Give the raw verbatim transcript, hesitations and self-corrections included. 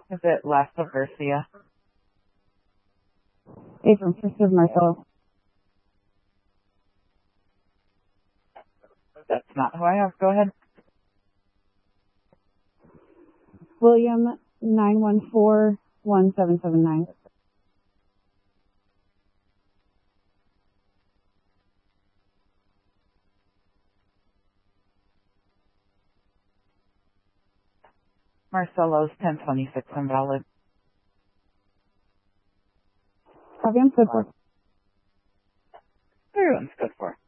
Is it Lasso Garcia? Agent Sister Marcelo. That's not who I have. Go ahead. William nine one four one seven seven nine. Marcelo's ten twenty-six invalid. Copy, I'm good for. Everyone's good for.